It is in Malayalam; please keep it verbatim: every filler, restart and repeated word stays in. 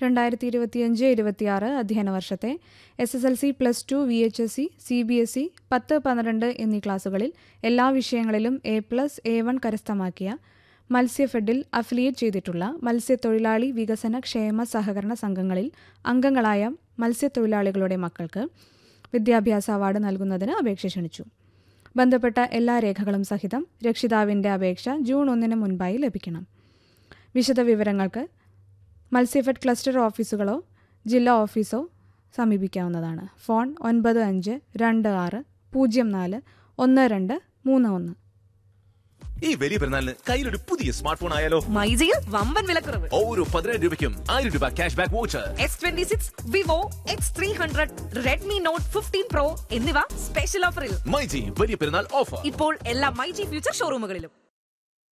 രണ്ടായിരത്തി ഇരുപത്തിയഞ്ച് ഇരുപത്തിയാറ് അധ്യയന വർഷത്തെ S S L C plus two V H S C C B S E പത്ത് പന്ത്രണ്ട് എന്നീ ക്ലാസുകളിൽ എല്ലാ വിഷയങ്ങളിലും എ പ്ലസ് എ വൺ കരസ്ഥമാക്കിയ മത്സ്യഫെഡിൽ അഫിലിയേറ്റ് ചെയ്തിട്ടുള്ള മത്സ്യത്തൊഴിലാളി വികസന ക്ഷേമ സഹകരണ സംഘങ്ങളിൽ അംഗങ്ങളായ മത്സ്യത്തൊഴിലാളികളുടെ മക്കൾക്ക് വിദ്യാഭ്യാസ അവാർഡ് നൽകുന്നതിന് അപേക്ഷ ക്ഷണിച്ചു. ബന്ധപ്പെട്ട എല്ലാ രേഖകളും സഹിതം രക്ഷിതാവിൻ്റെ അപേക്ഷ ജൂൺ ഒന്നിന് മുൻപായി ലഭിക്കണം. വിശദവിവരങ്ങൾക്ക് മത്സ്യഫെഡ് ക്ലസ്റ്റർ ഓഫീസുകളോ ജില്ലാ ഓഫീസോ സമീപിക്കാവുന്നതാണ്. ഫോൺ ഒൻപത് അഞ്ച് രണ്ട് ആറ് പൂജ്യം നാല് ഒന്ന് രണ്ട് മൂന്ന് ഒന്ന്. ഈ വലിയ പെരുന്നാളിന് കയ്യിലൊരു പുതിയ സ്മാർട്ട് ഫോൺ ആയാലോ? മൈജിയിൽ വമ്പൻ വിലക്കുറവ്. ഓരോ പതിനായിരം രൂപയ്ക്കും ആയിരം രൂപ cash back voucher. S twenty six Vivo X three hundred Redmi not fifteen pro എന്നിവ സ്പെഷ്യൽ ഓഫറിൽ. മൈജി വലിയ പെരുന്നാൾ ഓഫർ ഇപ്പോൾ എല്ലാ മൈജി ഫ്യൂച്ചർ ഷോറൂമുകളിലും.